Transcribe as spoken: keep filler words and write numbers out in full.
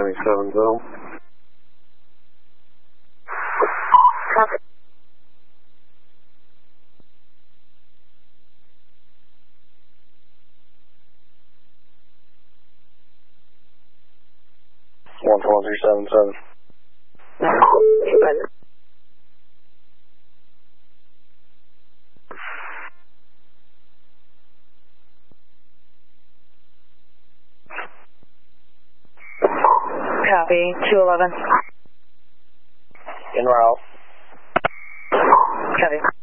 twenty-seven zone. Copy. one four three seven seven. Roger. Copy, two eleven. En route. Copy.